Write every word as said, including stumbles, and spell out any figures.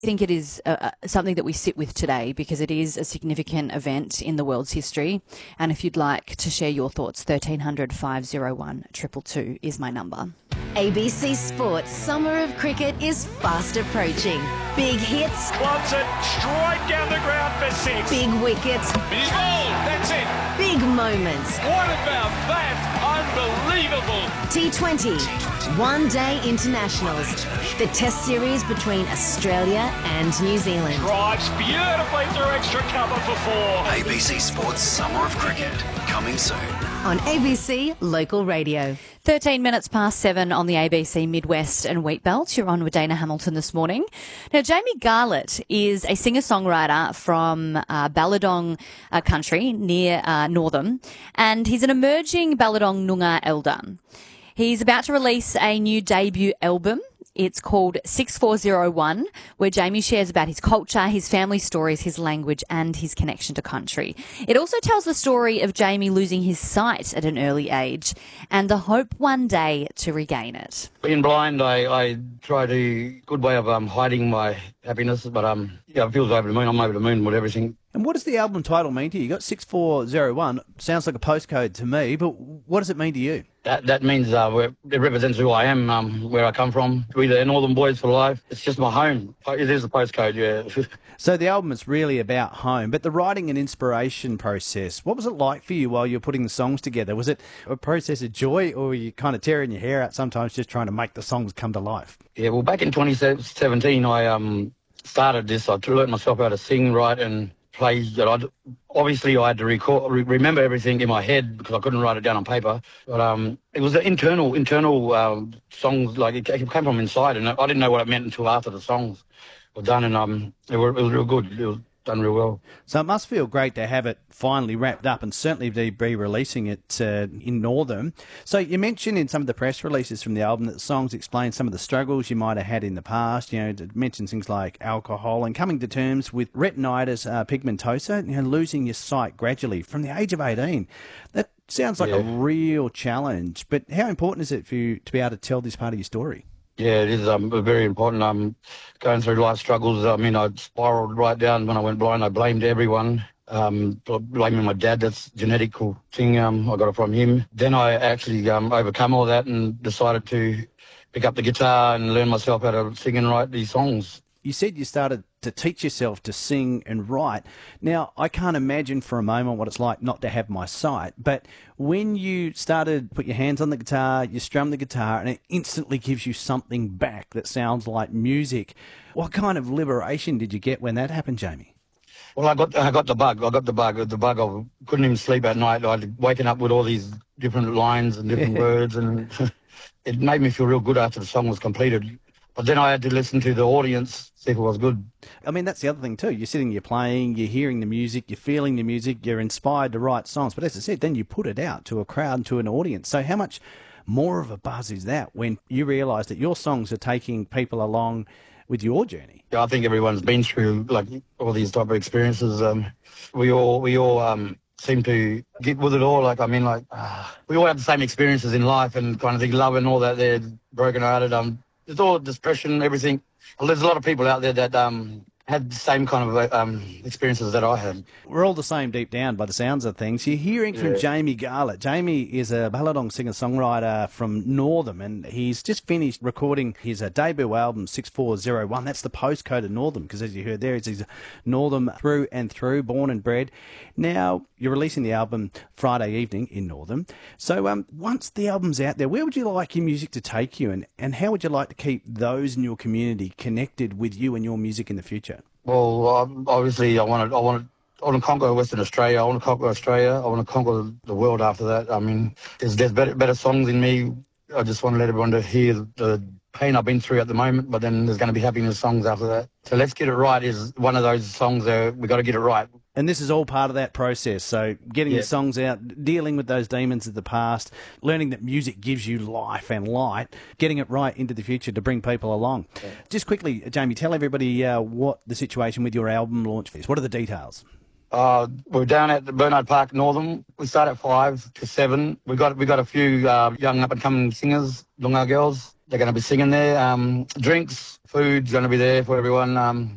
I think it is uh, something that we sit with today because it is a significant event in the world's history. And if you'd like to share your thoughts, thirteen hundred, five oh one, two two two is my number. A B C Sports Summer of Cricket is fast approaching. Big hits. Wants it straight down the ground for six. Big wickets. He's bowled. That's it. Big moments. What about that? Unbelievable. T twenty. One Day Internationals. The Test series between Australia and New Zealand. Drives beautifully through extra cover for four. A B C Sports Summer of Cricket, coming soon. On A B C Local Radio. thirteen minutes past seven on the A B C Midwest and Wheat Belt. You're on with Dana Hamilton this morning. Now, Jamie Garlett is a singer-songwriter from uh, Balladong uh, country near uh, Northam, and he's an emerging Balladong Noongar elder. He's about to release a new debut album. It's called six four oh one, where Jamie shares about his culture, his family stories, his language and his connection to country. It also tells the story of Jamie losing his sight at an early age and the hope one day to regain it. Being blind, I, I try to, good way of um, hiding my happiness, but um, yeah, it feels over the moon. I'm over the moon with everything. And what does the album title mean to you? You got six four oh one, sounds like a postcode to me, but what does it mean to you? That that means uh, where, it represents who I am, um, where I come from. We're the Northern Boys for life. It's just my home. It is a postcode, yeah. So the album is really about home, but the writing and inspiration process, what was it like for you while you were putting the songs together? Was it a process of joy, or were you kind of tearing your hair out sometimes just trying to make the songs come to life? Yeah, well, back in twenty seventeen, I um started this. I learned myself how to sing, write, and play. Obviously, I had to record, re- remember everything in my head because I couldn't write it down on paper. But um, it was an internal, internal um, songs. Like it came from inside, and I didn't know what it meant until after the songs were done, and um, it, were, it was real good. It was done real well. So it must feel great to have it finally wrapped up and certainly to be releasing it uh, in Northam. So you mentioned in some of the press releases from the album that the songs explain some of the struggles you might have had in the past. You know, it mentions things like alcohol and coming to terms with retinitis uh, pigmentosa, you know, losing your sight gradually from the age of eighteen. That sounds like Yeah. a real challenge, but how important is it for you to be able to tell this part of your story? Yeah, it is um, very important. I'm going through life struggles. I mean, I spiraled right down when I went blind. I blamed everyone, um, blaming my dad. That's a genetic thing. Um, I got it from him. Then I actually um, overcome all that and decided to pick up the guitar and learn myself how to sing and write these songs. You said you started to teach yourself to sing and write. Now, I can't imagine for a moment what it's like not to have my sight, but when you started to put your hands on the guitar, you strum the guitar, and it instantly gives you something back that sounds like music, what kind of liberation did you get when that happened, Jamie? Well, I got I got the bug. I got the bug. The bug of couldn't even sleep at night. I'd waking up with all these different lines and different words, and it made me feel real good after the song was completed. But then I had to listen to the audience, see if it was good. I mean, that's the other thing too. You're sitting, you're playing, you're hearing the music, you're feeling the music, you're inspired to write songs. But as I said, then you put it out to a crowd and to an audience. So how much more of a buzz is that when you realise that your songs are taking people along with your journey? I think everyone's been through like all these type of experiences. Um, we all we all um, seem to get with it all. Like I mean, like uh, we all have the same experiences in life and kind of think love and all that. They're broken hearted. Um, There's all depression, everything. Well, there's a lot of people out there that um, had the same kind of um, experiences that I had. We're all the same deep down by the sounds of things. You're hearing from Yeah. Jamie Garlett. Jamie is a Balladong singer-songwriter from Northam, and he's just finished recording his uh, debut album, six four oh one. That's the postcode of Northam, because as you heard there, he's Northam through and through, born and bred. Now, you're releasing the album Friday evening in Northam. So um, once the album's out there, where would you like your music to take you, and, and how would you like to keep those in your community connected with you and your music in the future? Well, um, obviously, I want to, I want to, I want to conquer Western Australia. I want to conquer Australia. I want to conquer the world after that. I mean, there's, there's better, better songs in me. I just want to let everyone to hear the pain I've been through at the moment, but then there's going to be happiness songs after that. So Let's Get It Right is one of those songs that we got to get it right. And this is all part of that process. So getting Yeah. your songs out, dealing with those demons of the past, learning that music gives you life and light, getting it right into the future to bring people along. Yeah. Just quickly, Jamie, tell everybody uh, what the situation with your album launch is. What are the details? Uh, we're down at the Bernard Park, Northam. We start at five to seven. We got we got a few uh, young up and coming singers, Noongar girls. They're going to be singing there. Um, drinks, food's going to be there for everyone. Um,